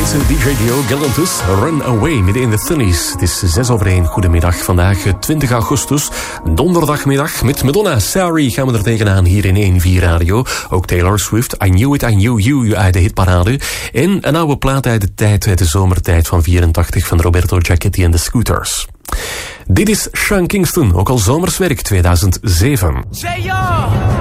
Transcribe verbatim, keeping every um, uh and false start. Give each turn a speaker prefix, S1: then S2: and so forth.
S1: Britse D J Dio Galantis, Run Away, midden in de Thunnies. Het is zes over één. Goedemiddag, vandaag twintig augustus, donderdagmiddag. Met Madonna, Sorry gaan we er tegenaan hier in één vier Radio. Ook Taylor Swift, I Knew It, I Knew You uit de hitparade. En een oude plaat uit de tijd, uit de zomertijd van vierentachtig van Roberto Giachetti en de Scooters. Dit is Sean Kingston, ook al zomerswerk tweeduizend zeven.
S2: Say yo!